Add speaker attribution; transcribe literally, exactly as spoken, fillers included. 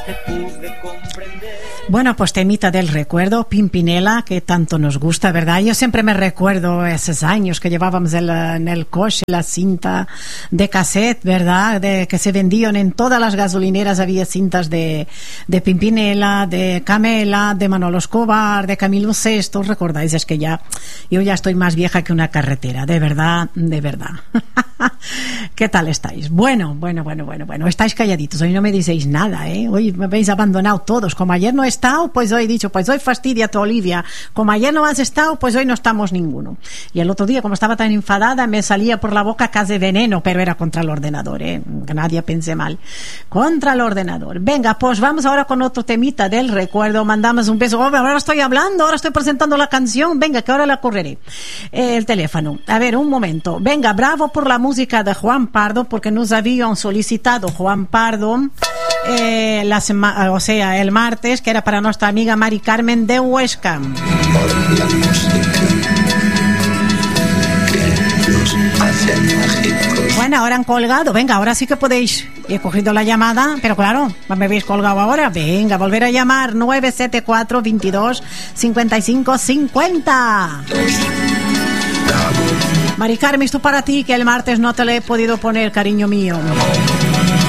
Speaker 1: Bueno, pues temita del recuerdo, Pimpinela, que tanto nos gusta, ¿verdad? Yo siempre me recuerdo esos años que llevábamos el, en el coche la cinta de cassette, ¿verdad? De, que se vendían en todas las gasolineras, había cintas de, de Pimpinela, de Camela, de Manolo Escobar, de Camilo Sesto. ¿Recordáis? Es que ya, yo ya estoy más vieja que una carretera, de verdad, de verdad. ¿Qué tal estáis? Bueno, bueno, bueno, bueno, bueno, estáis calladitos, hoy no me diceis nada, ¿eh? Hoy me habéis abandonado todos, como ayer no he estado, pues hoy he dicho, pues hoy fastidia Olivia, como ayer no has estado, pues hoy no estamos ninguno. Y el otro día, como estaba tan enfadada, me salía por la boca casi veneno, pero era contra el ordenador, ¿eh? Que nadie pense mal, contra el ordenador. Venga, pues vamos ahora con otro temita del recuerdo, mandamos un beso. Oh, ahora estoy hablando, ahora estoy presentando la canción, venga, que ahora la correré. Eh, el teléfono, a ver, un momento, venga, bravo por la música de Juan Pardo, porque nos habían solicitado Juan Pardo, eh, la sema, o sea, el martes, que era para nuestra amiga Mari Carmen de Huesca. Bueno, ahora han colgado, venga, ahora sí que podéis. He cogido la llamada, pero claro, me habéis colgado ahora. Venga, volver a llamar nueve siete cuatro, veintidós, cincuenta y cinco, cincuenta. Mari Carmen, esto para ti, que el martes no te lo he podido poner, cariño mío.